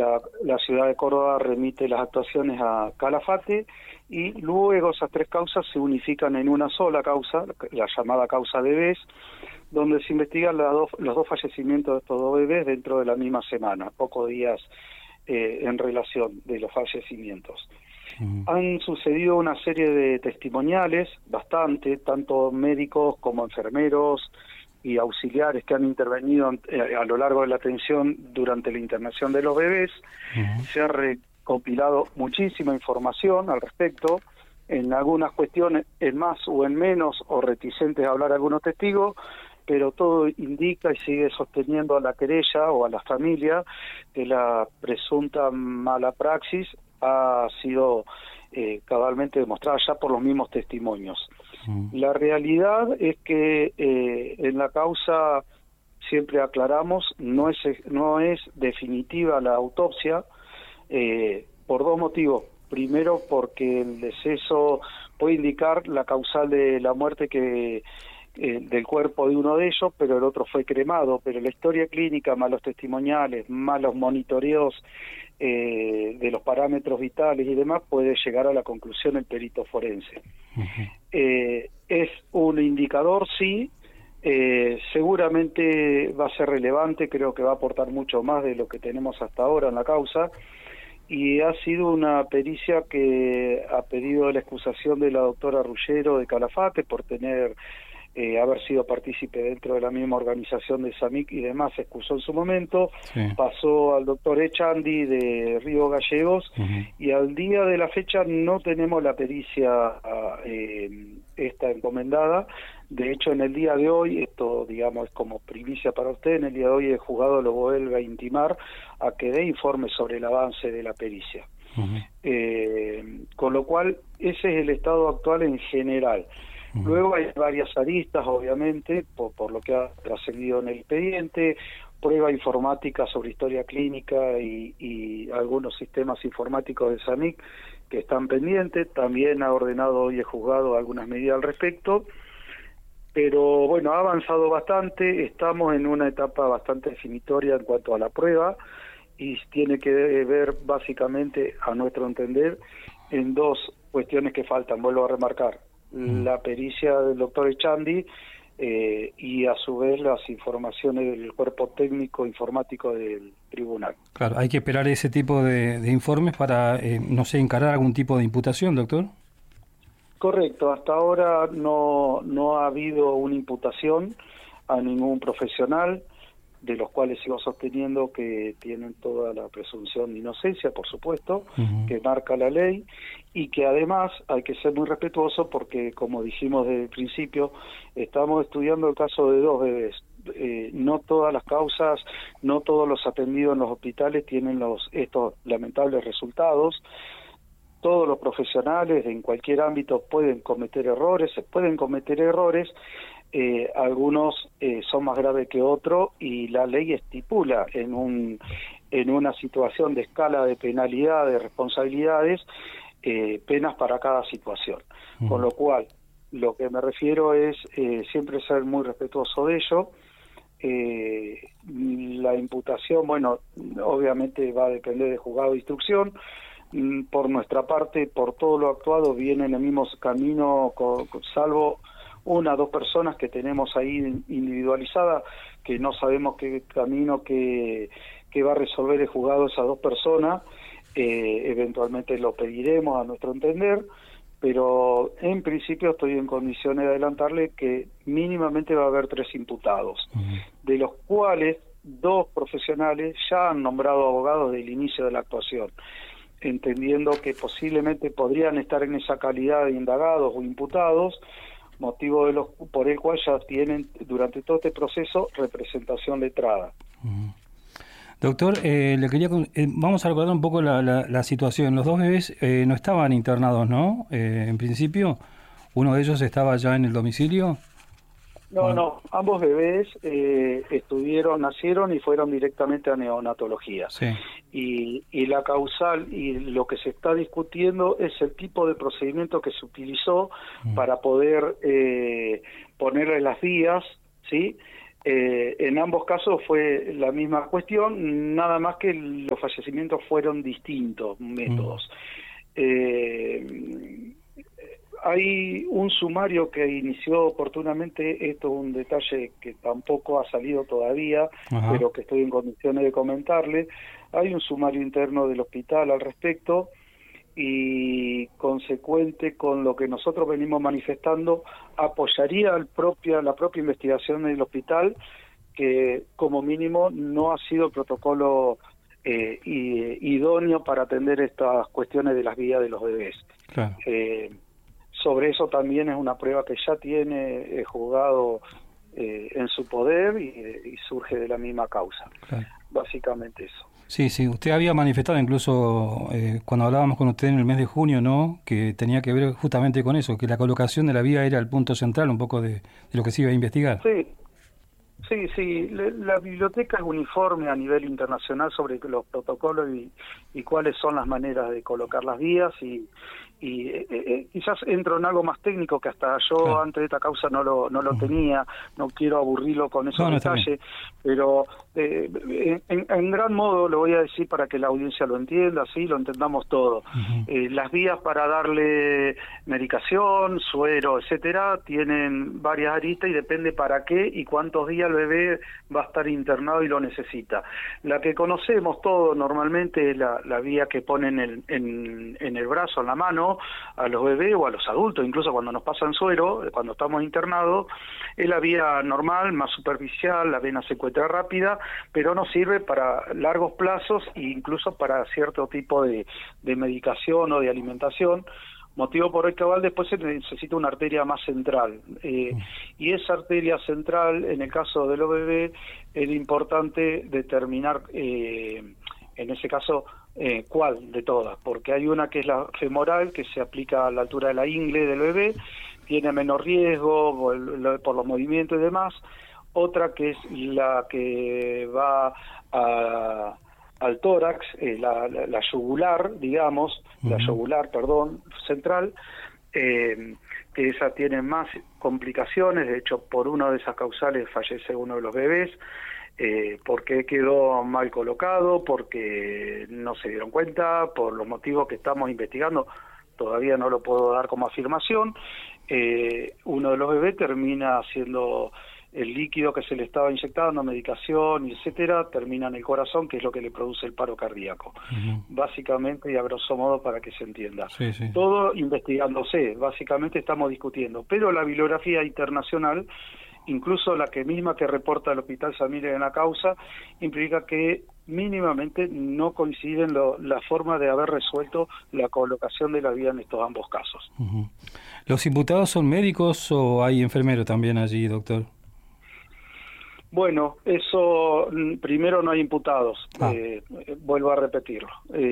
la ciudad de Córdoba remite las actuaciones a Calafate y luego esas 3 causas se unifican en una sola causa, la llamada causa bebés, donde se investigan los 2 fallecimientos de estos 2 bebés dentro de la misma semana, pocos días en relación de los fallecimientos. Han sucedido una serie de testimoniales, bastante, tanto médicos como enfermeros y auxiliares que han intervenido a lo largo de la atención durante la internación de los bebés. Se ha recopilado muchísima información al respecto, en algunas cuestiones en más o en menos, o reticentes a hablar algunos testigos, pero todo indica y sigue sosteniendo a la querella o a la familia que la presunta mala praxis ha sido cabalmente demostrada ya por los mismos testimonios. La realidad es que en la causa, siempre aclaramos, no es definitiva la autopsia, por 2 motivos. Primero, porque el deceso puede indicar la causal de la muerte del cuerpo de uno de ellos, pero el otro fue cremado, pero la historia clínica, más los testimoniales, más los monitoreos de los parámetros vitales y demás, puede llegar a la conclusión el perito forense. Es un indicador, sí, seguramente va a ser relevante, creo que va a aportar mucho más de lo que tenemos hasta ahora en la causa, y ha sido una pericia que ha pedido la excusación de la doctora Ruggiero de Calafate por haber sido partícipe dentro de la misma organización de SAMIC y demás, se excusó en su momento, pasó al doctor Echandi de Río Gallegos, y al día de la fecha no tenemos la pericia esta encomendada. De hecho, en el día de hoy, esto digamos es como primicia para usted, en el día de hoy el juzgado lo vuelve a intimar a que dé informe sobre el avance de la pericia. Con lo cual, ese es el estado actual en general. Luego hay varias aristas, obviamente, por lo que ha trascendido en el expediente, prueba informática sobre historia clínica y algunos sistemas informáticos de SAMIC que están pendientes. También ha ordenado hoy el juzgado algunas medidas al respecto, pero bueno, ha avanzado bastante, estamos en una etapa bastante definitoria en cuanto a la prueba y tiene que ver básicamente, a nuestro entender, en 2 cuestiones que faltan, vuelvo a remarcar. La pericia del doctor Echandi y a su vez las informaciones del cuerpo técnico informático del tribunal. Claro, hay que esperar ese tipo de informes para, no sé, encarar algún tipo de imputación, doctor. Correcto, hasta ahora no ha habido una imputación a ningún profesional, de los cuales sigo sosteniendo que tienen toda la presunción de inocencia, por supuesto, que marca la ley, y que además hay que ser muy respetuoso porque, como dijimos desde el principio, estamos estudiando el caso de 2 bebés. No todas las causas, no todos los atendidos en los hospitales tienen estos lamentables resultados. Todos los profesionales en cualquier ámbito pueden cometer errores, se pueden cometer errores, algunos son más graves que otros y la ley estipula en una situación de escala de penalidad, de responsabilidades, penas para cada situación. Con lo cual, lo que me refiero es siempre ser muy respetuoso de ello. La imputación, bueno, obviamente va a depender del juzgado de instrucción. Por nuestra parte, por todo lo actuado, viene en el mismo camino, salvo 1 o 2 personas que tenemos ahí individualizadas, que no sabemos qué camino que va a resolver el juzgado esas 2 personas. Eventualmente lo pediremos a nuestro entender, pero en principio estoy en condiciones de adelantarle que mínimamente va a haber 3 imputados, de los cuales 2 profesionales ya han nombrado abogados del inicio de la actuación, entendiendo que posiblemente podrían estar en esa calidad de indagados o imputados, motivo por el cual ya tienen durante todo este proceso representación letrada. Doctor, le quería vamos a recordar un poco la situación. Los 2 bebés no estaban internados, ¿no? En principio, uno de ellos estaba ya en el domicilio. No, ambos bebés nacieron y fueron directamente a neonatología. Sí. Y la causal y lo que se está discutiendo es el tipo de procedimiento que se utilizó para poder ponerle las vías, ¿sí? En ambos casos fue la misma cuestión, nada más que los fallecimientos fueron distintos métodos. Hay un sumario que inició oportunamente, esto es un detalle que tampoco ha salido todavía, Ajá. pero que estoy en condiciones de comentarle. Hay un sumario interno del hospital al respecto, y consecuente con lo que nosotros venimos manifestando, apoyaría la propia investigación del hospital, que como mínimo no ha sido el protocolo idóneo para atender estas cuestiones de las vías de los bebés. Claro. Sobre eso también es una prueba que ya tiene el juzgado en su poder, y surge de la misma causa. Claro. Básicamente eso. Sí, sí, usted había manifestado incluso cuando hablábamos con usted en el mes de junio, ¿no?, que tenía que ver justamente con eso, que la colocación de la vía era el punto central un poco de lo que se iba a investigar. Sí. Sí, la biblioteca es uniforme a nivel internacional sobre los protocolos y cuáles son las maneras de colocar las vías, y quizás entro en algo más técnico que hasta yo Claro. antes de esta causa no lo tenía, no quiero aburrirlo con esos detalles, pero en gran modo lo voy a decir para que la audiencia lo entienda, sí, lo entendamos todo. Las vías para darle medicación, suero, etcétera, tienen varias aristas y depende para qué y cuántos días el bebé va a estar internado y lo necesita. La que conocemos todos normalmente es la vía que ponen en el brazo, en la mano, a los bebés o a los adultos, incluso cuando nos pasan suero, cuando estamos internados, es la vía normal, más superficial, la vena secuestrada rápida, pero no sirve para largos plazos e incluso para cierto tipo de medicación o de alimentación, motivo por el cual después se necesita una arteria más central. Y esa arteria central, en el caso de los bebés, es importante determinar, en ese caso, cuál de todas, porque hay una que es la femoral, que se aplica a la altura de la ingle del bebé, tiene menor riesgo por los movimientos y demás. Otra que es la que va al tórax, la yugular, digamos, la yugular, perdón, central, que esa tiene más complicaciones. De hecho, por una de esas causales fallece uno de los bebés, porque quedó mal colocado, porque no se dieron cuenta, por los motivos que estamos investigando, todavía no lo puedo dar como afirmación. Uno de los bebés termina siendo el líquido que se le estaba inyectando, medicación, etcétera, termina en el corazón, que es lo que le produce el paro cardíaco. Básicamente, y a grosso modo para que se entienda. Sí, sí. Todo investigándose, básicamente estamos discutiendo, pero la bibliografía internacional, incluso la misma que reporta el Hospital San Miguel en la causa, implica que mínimamente no coinciden la forma de haber resuelto la colocación de la vía en estos ambos casos. ¿Los imputados son médicos o hay enfermeros también allí, doctor? Bueno, eso, primero no hay imputados, vuelvo a repetirlo,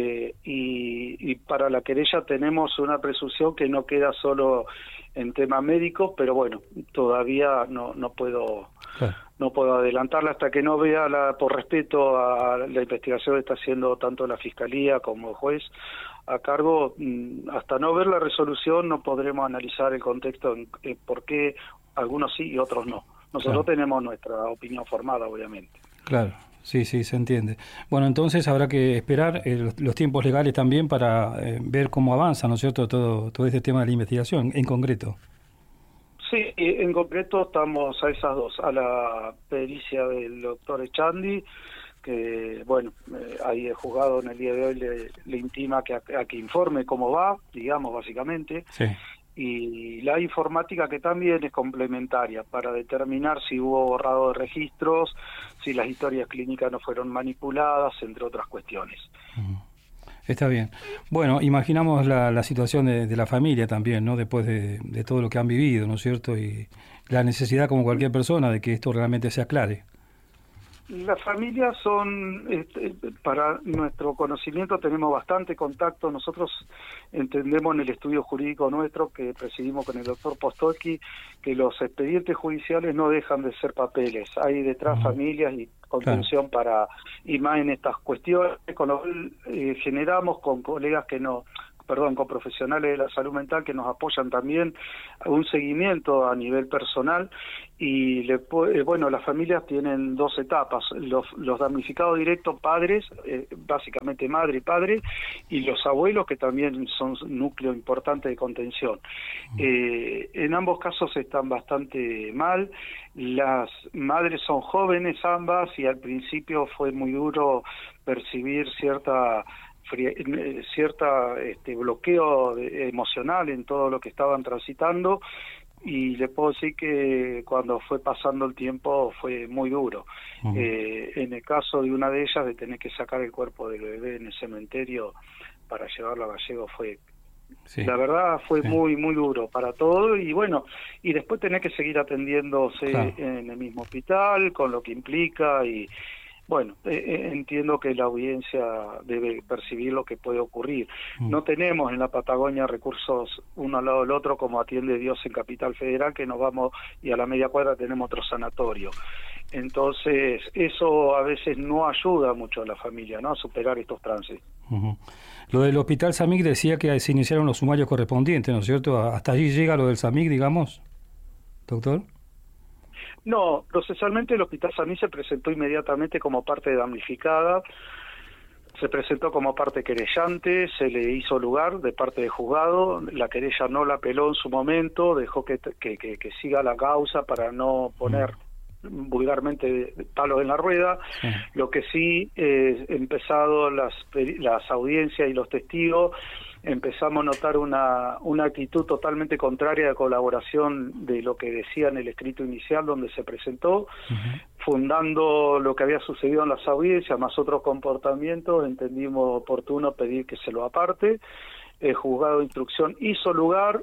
y para la querella tenemos una presunción que no queda solo en tema médico, pero bueno, todavía no puedo adelantarla hasta que no vea, por respeto a la investigación que está haciendo tanto la Fiscalía como el juez a cargo, hasta no ver la resolución no podremos analizar el contexto en por qué algunos sí y otros no. Nosotros tenemos nuestra opinión formada, obviamente. Claro, sí, se entiende. Bueno, entonces habrá que esperar los tiempos legales también para ver cómo avanza, ¿no es cierto?, todo este tema de la investigación, en concreto. Sí, en concreto estamos a esas dos, a la pericia del doctor Echandi, que, bueno, ahí el juzgado en el día de hoy le intima a que informe cómo va, digamos, básicamente. Sí. Y la informática, que también es complementaria para determinar si hubo borrado de registros, si las historias clínicas no fueron manipuladas, entre otras cuestiones. Está bien. Bueno, imaginamos la situación de la familia también, ¿no?, después de todo lo que han vivido, ¿no es cierto?, y la necesidad, como cualquier persona, de que esto realmente se aclare. Las familias son, para nuestro conocimiento, tenemos bastante contacto. Nosotros entendemos en el estudio jurídico nuestro, que presidimos con el doctor Postolki, que los expedientes judiciales no dejan de ser papeles. Hay detrás familias y contención y más en estas cuestiones, con lo cual generamos con colegas con profesionales de la salud mental que nos apoyan también a un seguimiento a nivel personal. Y bueno, las familias tienen dos etapas: los damnificados directos, padres, básicamente madre y padre, y los abuelos, que también son núcleo importante de contención. En ambos casos están bastante mal. Las madres son jóvenes ambas, y al principio fue muy duro percibir cierta bloqueo emocional en todo lo que estaban transitando, y le puedo decir que cuando fue pasando el tiempo fue muy duro. En el caso de una de ellas, de tener que sacar el cuerpo del bebé en el cementerio para llevarlo a Gallego, fue... Sí. La verdad fue muy duro para todo, y bueno, y después tener que seguir atendiéndose en el mismo hospital, con lo que implica, y bueno, entiendo que la audiencia debe percibir lo que puede ocurrir. No tenemos en la Patagonia recursos uno al lado del otro como atiende Dios en Capital Federal, que nos vamos y a la media cuadra tenemos otro sanatorio. Entonces, eso a veces no ayuda mucho a la familia, ¿no?, a superar estos trances. Lo del Hospital SAMIC decía que se iniciaron los sumarios correspondientes, ¿no es cierto? ¿Hasta allí llega lo del SAMIC, digamos, doctor? No, procesalmente el Hospital SAMIC se presentó inmediatamente como parte damnificada, se presentó como parte querellante, se le hizo lugar de parte de juzgado, la querella no la apeló en su momento, dejó que siga la causa para no poner vulgarmente palos en la rueda. Lo que sí, empezado las audiencias y los testigos, empezamos a notar una actitud totalmente contraria de colaboración de lo que decía en el escrito inicial donde se presentó, fundando lo que había sucedido en las audiencias más otros comportamientos. Entendimos oportuno pedir que se lo aparte. El juzgado de instrucción hizo lugar,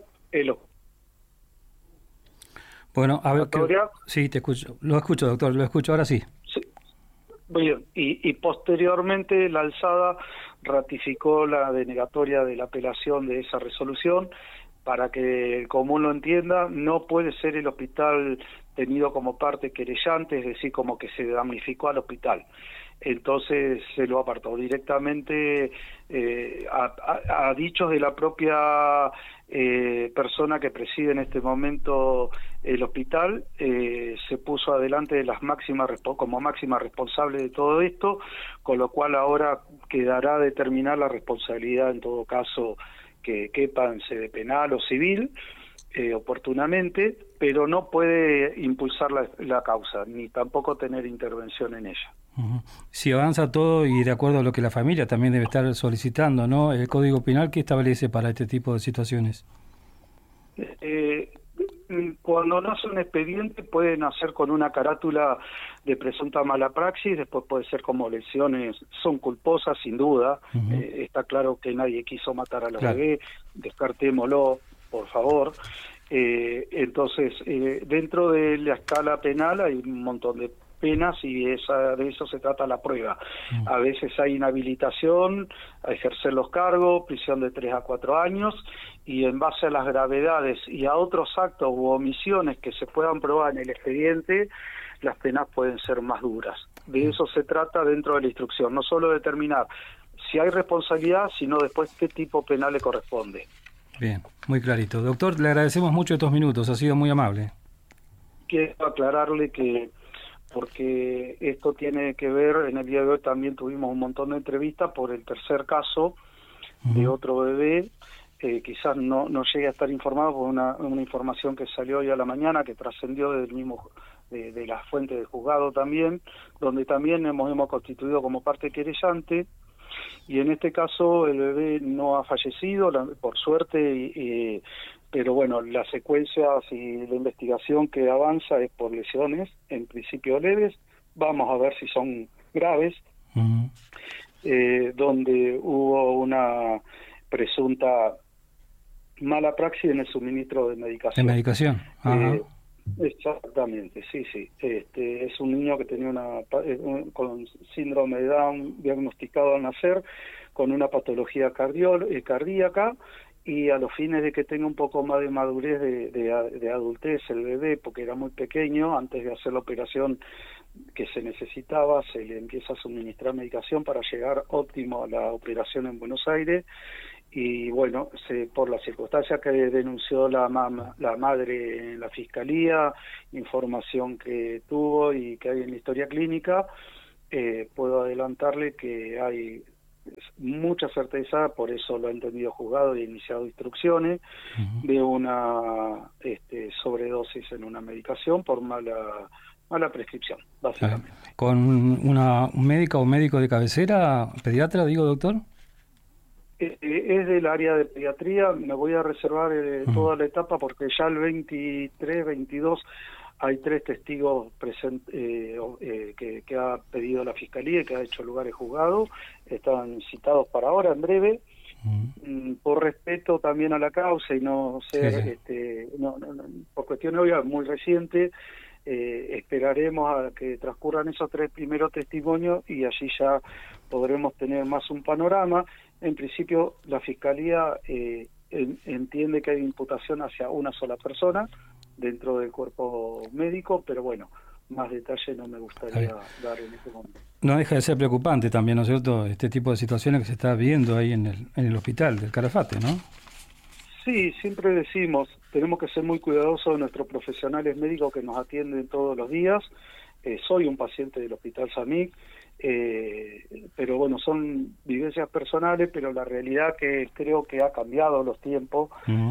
bueno, a ver, sí, te escucho. Lo escucho, doctor, lo escucho, ahora sí. Sí. Bien, y posteriormente la alzada ratificó la denegatoria de la apelación de esa resolución. Para que el común lo entienda, no puede ser el hospital tenido como parte querellante, es decir, como que se damnificó al hospital. Entonces se lo apartó directamente a dichos de la propia persona que preside en este momento el hospital. Se puso adelante de como máxima responsable de todo esto, con lo cual ahora quedará determinar la responsabilidad en todo caso que quepan, sea de penal o civil, oportunamente, pero no puede impulsar la causa, ni tampoco tener intervención en ella. Si avanza todo y de acuerdo a lo que la familia también debe estar solicitando, ¿no? El Código Penal, ¿qué establece para este tipo de situaciones? Cuando nace un expediente puede nacer con una carátula de presunta mala praxis, después puede ser como lesiones, son culposas sin duda. Está claro que nadie quiso matar a la bebé, descartémoslo, por favor. Entonces, dentro de la escala penal hay un montón de penas, y de eso se trata la prueba. A veces hay inhabilitación a ejercer los cargos, prisión de 3 a 4 años, y en base a las gravedades y a otros actos u omisiones que se puedan probar en el expediente, las penas pueden ser más duras. De eso se trata dentro de la instrucción, no solo determinar si hay responsabilidad, sino después qué tipo penal le corresponde. Bien, muy clarito. Doctor, le agradecemos mucho estos minutos, ha sido muy amable. Quiero aclararle que, porque esto tiene que ver, en el día de hoy también tuvimos un montón de entrevistas por el tercer caso de otro bebé, quizás no llegue a estar informado por una información que salió hoy a la mañana, que trascendió del mismo de la fuente del juzgado también, donde también hemos constituido como parte querellante, y en este caso el bebé no ha fallecido, por suerte, pero bueno, las secuencias y la investigación que avanza es por lesiones, en principio leves, vamos a ver si son graves, donde hubo una presunta mala praxis en el suministro de medicación. ¿De medicación? Exactamente, sí. Es un niño que tenía con síndrome de Down diagnosticado al nacer, con una patología cardíaca, y a los fines de que tenga un poco más de madurez de adultez el bebé, porque era muy pequeño, antes de hacer la operación que se necesitaba, se le empieza a suministrar medicación para llegar óptimo a la operación en Buenos Aires, y bueno, por la circunstancia que denunció la madre en la fiscalía, información que tuvo y que hay en la historia clínica, puedo adelantarle que hay mucha certeza, por eso lo ha entendido juzgado y ha iniciado instrucciones de una sobredosis en una medicación por mala prescripción, básicamente. ¿Con un médico o médico de cabecera, pediatra, digo, doctor? Es del área de pediatría. Me voy a reservar toda la etapa porque ya el 23, 22 hay 3 testigos que ha pedido la Fiscalía y que ha hecho lugar el juzgado. Están citados para ahora, en breve. Por respeto también a la causa y no ser, por cuestión obvia, muy reciente, esperaremos a que transcurran esos 3 primeros testimonios y allí ya podremos tener más un panorama. En principio, la Fiscalía entiende que hay imputación hacia una sola persona dentro del cuerpo médico, pero bueno, más detalle no me gustaría dar en este momento. No deja de ser preocupante también, ¿no es cierto?, este tipo de situaciones que se está viendo ahí en el hospital del Calafate, ¿no? Sí, siempre decimos, tenemos que ser muy cuidadosos de nuestros profesionales médicos que nos atienden todos los días. Soy un paciente del Hospital Samig, pero bueno, son vivencias personales, pero la realidad que creo que ha cambiado los tiempos.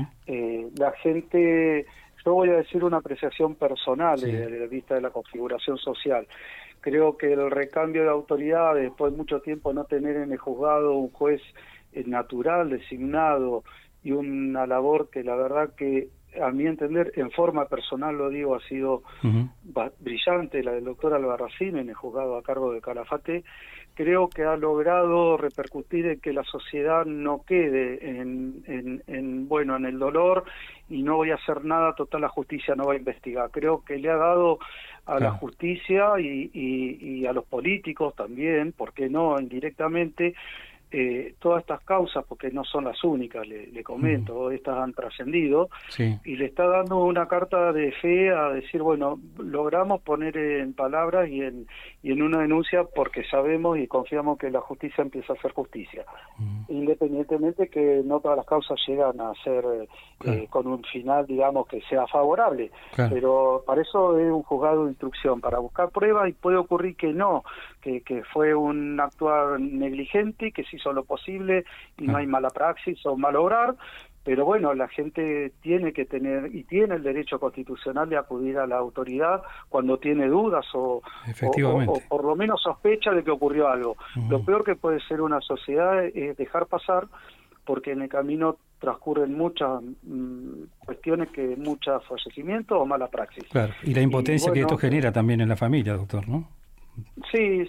La gente, yo voy a decir una apreciación personal desde la vista de la configuración social. Creo que el recambio de autoridades, después de mucho tiempo no tener en el juzgado un juez natural, designado, y una labor que la verdad que, a mi entender, en forma personal lo digo, ha sido brillante, la del doctor Albarracín en el juzgado a cargo de Calafate. Creo que ha logrado repercutir en que la sociedad no quede en el dolor y no voy a hacer nada, total la justicia no va a investigar. Creo que le ha dado a la justicia y a los políticos también, ¿por qué no?, indirectamente, todas estas causas, porque no son las únicas, le comento, estas han trascendido, y le está dando una carta de fe a decir, bueno, logramos poner en palabras y en una denuncia porque sabemos y confiamos que la justicia empieza a hacer justicia, independientemente que no todas las causas llegan a ser con un final, digamos, que sea favorable, pero para eso es un juzgado de instrucción, para buscar pruebas, y puede ocurrir que no, que fue un actuar negligente, que se hizo lo posible y no hay mala praxis o mal obrar, pero bueno, la gente tiene que tener y tiene el derecho constitucional de acudir a la autoridad cuando tiene dudas o por lo menos sospecha de que ocurrió algo. Lo peor que puede ser una sociedad es dejar pasar, porque en el camino transcurren muchas cuestiones, que muchos fallecimientos o mala praxis. Claro, y la impotencia que esto genera también en la familia, doctor, ¿no? Sí,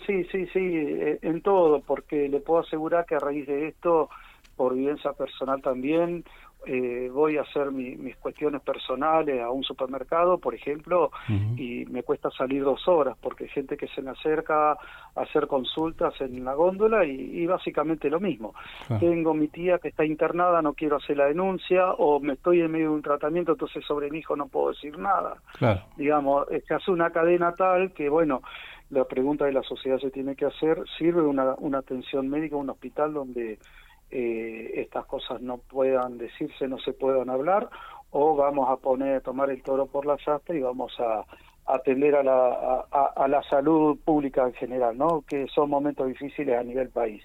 en todo, porque le puedo asegurar que a raíz de esto, por vivencia personal también, voy a hacer mis cuestiones personales a un supermercado, por ejemplo, y me cuesta salir 2 horas, porque hay gente que se me acerca a hacer consultas en la góndola y básicamente lo mismo. Tengo mi tía que está internada, no quiero hacer la denuncia, o me estoy en medio de un tratamiento, entonces sobre mi hijo no puedo decir nada. Digamos, se hace una cadena tal que, bueno, la pregunta de la sociedad se tiene que hacer, ¿sirve una atención médica, un hospital donde estas cosas no puedan decirse, no se puedan hablar, o vamos a tomar el toro por las astas y vamos a atender a la salud pública en general, ¿no?, que son momentos difíciles a nivel país,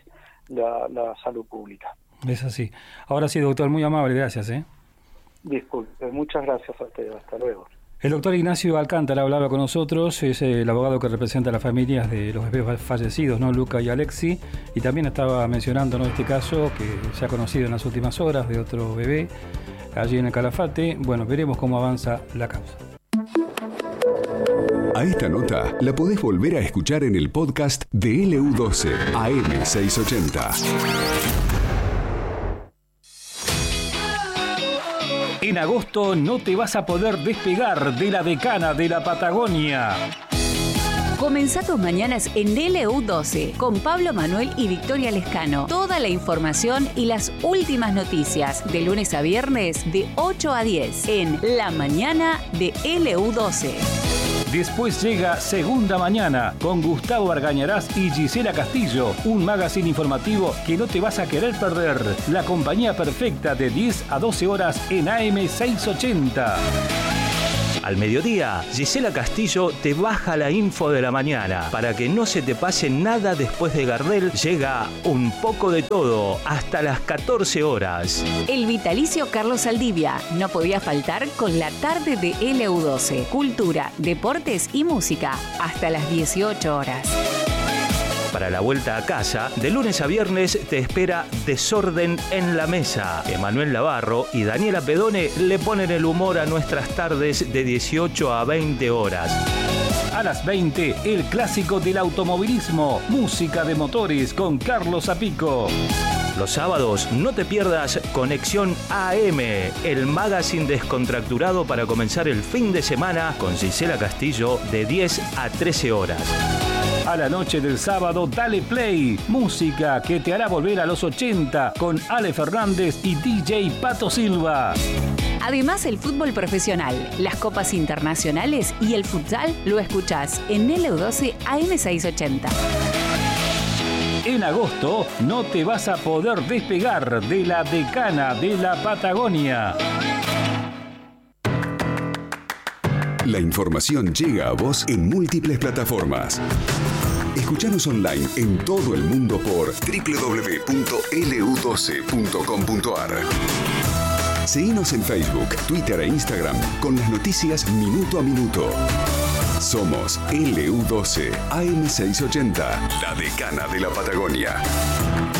la salud pública. Es así. Ahora sí, doctor, muy amable, gracias. Disculpe, muchas gracias a usted, hasta luego. El doctor Ignacio Alcántara hablaba con nosotros, es el abogado que representa a las familias de los bebés fallecidos, ¿no?, Luca y Alexi, y también estaba mencionando, ¿no?, este caso que se ha conocido en las últimas horas de otro bebé allí en el Calafate. Bueno, veremos cómo avanza la causa. A esta nota la podés volver a escuchar en el podcast de LU12 AM680. En agosto no te vas a poder despegar de la decana de la Patagonia. Comenzá tus mañanas en LU12 con Pablo Manuel y Victoria Lescano. Toda la información y las últimas noticias de lunes a viernes de 8 a 10 en La Mañana de LU12. Después llega Segunda Mañana con Gustavo Argañarás y Gisela Castillo, un magazine informativo que no te vas a querer perder. La compañía perfecta de 10 a 12 horas en AM 680. Al mediodía, Gisela Castillo te baja la info de la mañana. Para que no se te pase nada después de Gardel, llega Un poco de todo hasta las 14 horas. El vitalicio Carlos Saldivia no podía faltar con la tarde de LU12. Cultura, deportes y música hasta las 18 horas. Para la vuelta a casa, de lunes a viernes te espera Desorden en la Mesa. Emanuel Navarro y Daniela Pedone le ponen el humor a nuestras tardes de 18 a 20 horas. A las 20, el clásico del automovilismo, música de motores con Carlos Zapico. Los sábados no te pierdas Conexión AM, el magazine descontracturado para comenzar el fin de semana con Gisela Castillo de 10 a 13 horas. A la noche del sábado, dale play. Música que te hará volver a los 80 con Ale Fernández y DJ Pato Silva. Además, el fútbol profesional, las copas internacionales y el futsal lo escuchás en LU12 AM680. En agosto no te vas a poder despegar de la decana de la Patagonia. La información llega a vos en múltiples plataformas. Escuchanos online en todo el mundo por www.lu12.com.ar. Seguinos en Facebook, Twitter e Instagram con las noticias minuto a minuto. Somos LU12 AM680, la decana de la Patagonia.